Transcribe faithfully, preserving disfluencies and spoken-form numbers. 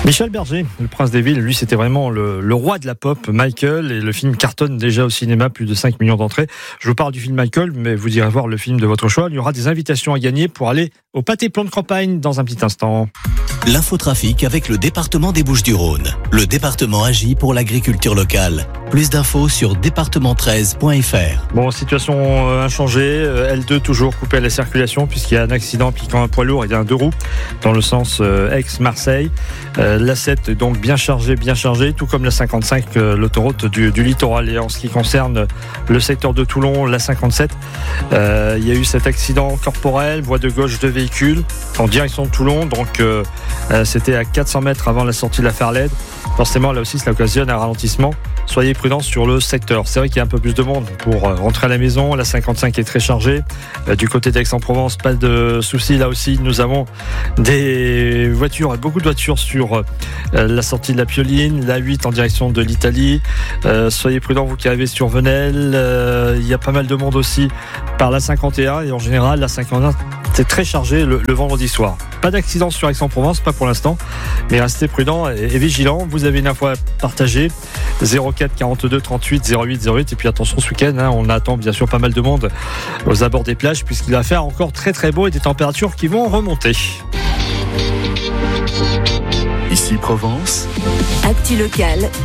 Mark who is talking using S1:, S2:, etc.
S1: Michel Berger, le prince des villes, lui c'était vraiment le, le roi de la pop, Michael, et le film cartonne déjà au cinéma, plus de cinq millions d'entrées. Je vous parle du film Michael, mais vous irez voir le film de votre choix. Il y aura des invitations à gagner pour aller au pâté plan de campagne dans un petit instant.
S2: L'infotrafic avec le département des Bouches-du-Rhône. Le département agit pour l'agriculture locale. Plus d'infos sur département treize point f r.
S1: Bon, situation inchangée, L deux toujours coupée à la circulation puisqu'il y a un accident impliquant un poids lourd et un deux roues dans le sens Aix-Marseille. Euh, l'A sept est donc bien chargée, bien chargée, tout comme la cinquante-cinq, euh, l'autoroute du, du littoral. Et en ce qui concerne le secteur de Toulon, la cinquante-sept, euh, il y a eu cet accident corporel, voie de gauche de véhicules en direction de Toulon, donc euh, euh, c'était à quatre cents mètres avant la sortie de la Farlède. Forcément, là aussi, cela occasionne un ralentissement. Soyez prudents sur le secteur. C'est vrai qu'il y a un peu plus de monde pour rentrer à la maison. La cinquante-cinq est très chargée. Euh, du côté d'Aix-en-Provence, pas de soucis. Là aussi, nous avons des voitures, beaucoup de voitures sur euh, la sortie de la Pioline, la huit en direction de l'Italie. Euh, soyez prudents, vous qui arrivez sur Venelle. Euh, il y a pas mal de monde aussi par la cinquante et un. Et en général, la cinquante et un, c'est très chargé le, le vendredi soir. Pas d'accident sur Aix-en-Provence, pas pour l'instant. Mais restez prudents et, et vigilants. Vous avez une info à partager. zéro quatre quarante-deux trente-huit zéro huit zéro huit. Et puis attention, ce week-end, hein, on attend bien sûr pas mal de monde aux abords des plages puisqu'il va faire encore très très beau et des températures qui vont remonter.
S3: Ici Provence.
S4: Actu local.